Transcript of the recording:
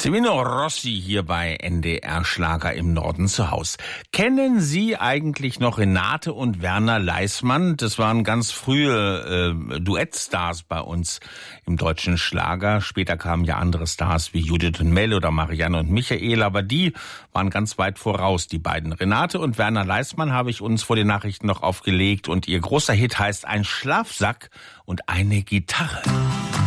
Semino Rossi hier bei NDR Schlager im Norden zu Haus. Kennen Sie eigentlich noch Renate und Werner Leismann? Das waren ganz frühe Duettstars bei uns im deutschen Schlager. Später kamen ja andere Stars wie Judith und Mel oder Marianne und Michael, aber die waren ganz weit voraus, die beiden. Renate und Werner Leismann habe ich uns vor den Nachrichten noch aufgelegt und ihr großer Hit heißt Ein Schlafsack und eine Gitarre.